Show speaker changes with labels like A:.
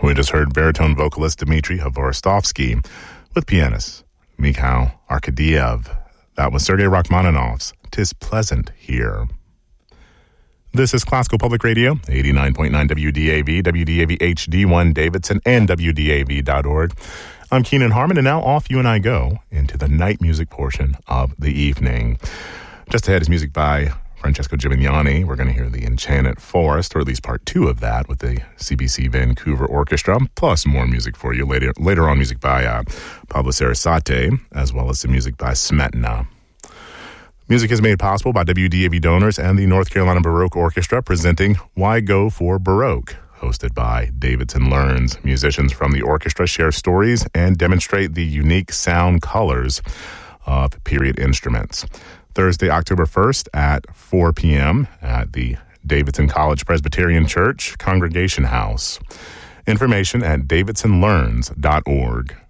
A: We just heard baritone vocalist Dmitry Hvorostovsky with pianist Mikhail Arkadiev. That was Sergei Rachmaninoff's "'Tis Pleasant Here." This is Classical Public Radio, 89.9 WDAV, WDAV HD1 Davidson, and WDAV.org. I'm Keenan Harmon, and now off you and I go into the night music portion of the evening. Just ahead is music by Francesco Gimignani. We're going to hear the Enchanted Forest, or at least part 2 of that, with the CBC Vancouver Orchestra, plus more music for you later on, music by Pablo Sarasate, as well as some music by Smetana. Music is made possible by WDAV donors and the North Carolina Baroque Orchestra, presenting Why Go for Baroque, hosted by Davidson Learns. Musicians from the orchestra share stories and demonstrate the unique sound colors of period instruments. Thursday, October 1st at 4 p.m. at the Davidson College Presbyterian Church Congregation House. Information at davidsonlearns.org.